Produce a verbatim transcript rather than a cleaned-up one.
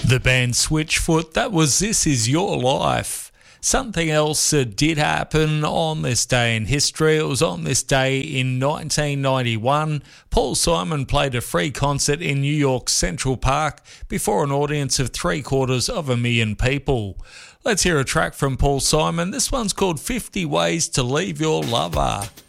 The band Switchfoot, that was This Is Your Life. Something else that did happen on this day in history. It was on this day in nineteen ninety-one. Paul Simon played a free concert in New York's Central Park before an audience of three quarters of a million people. Let's hear a track from Paul Simon. This one's called fifty Ways to Leave Your Lover.